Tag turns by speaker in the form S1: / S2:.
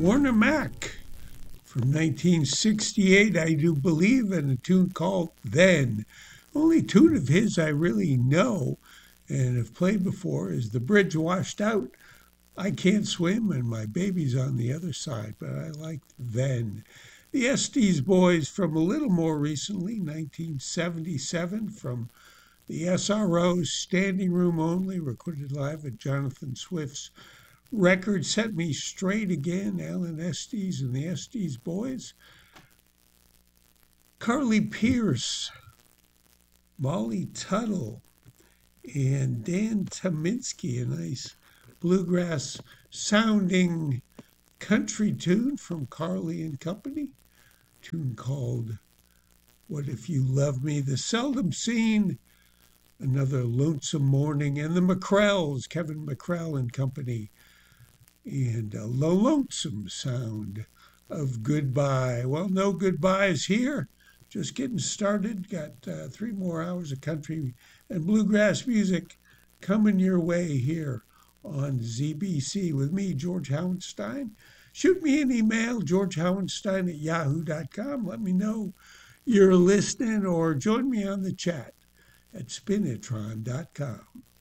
S1: Warner Mac from 1968, I do believe, and a tune called Then. Only tune of his I really know and have played before is The Bridge Washed Out. I Can't Swim and My Baby's on the Other Side, but I liked Then. The Estes Boys from a little more recently, 1977, from the SRO's Standing Room Only, recorded live at Jonathan Swift's record, Set Me Straight Again, Alan Estes and the Estes Boys. Carly Pierce, Molly Tuttle, and Dan Tominski, a nice bluegrass sounding country tune from Carly and Company, tune called What If You Love Me. The Seldom Seen, Another Lonesome Morning, and the McCrells, Kevin McCrell and Company, and a lonesome sound of goodbye. Well, no goodbyes here. Just getting started. Got 3 more hours of country and bluegrass music coming your way here on ZBC with me, George Howenstein. Shoot me an email, georgehowenstein@yahoo.com. Let me know you're listening or join me on the chat at spinitron.com.